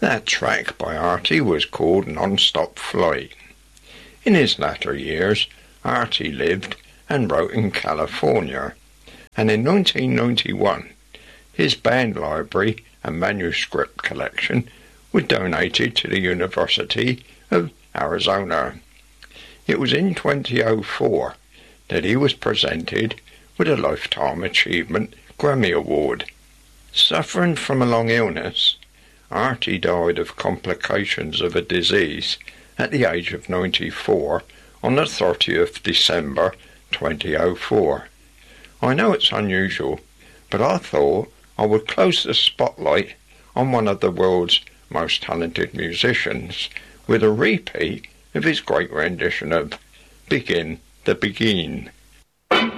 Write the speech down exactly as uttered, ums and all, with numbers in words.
That track by Artie was called Non-Stop Flight. In his latter years, Artie lived and wrote in California, and in nineteen ninety-one, his band library and manuscript collection were donated to the University of Arizona. It was in twenty oh four that he was presented with a Lifetime Achievement Grammy Award. Suffering from a long illness, Artie died of complications of a disease at the age of ninety-four on the thirtieth of December twenty oh four. I know it's unusual, but I thought I would close the spotlight on one of the world's most talented musicians with a repeat of his great rendition of Begin the Begin.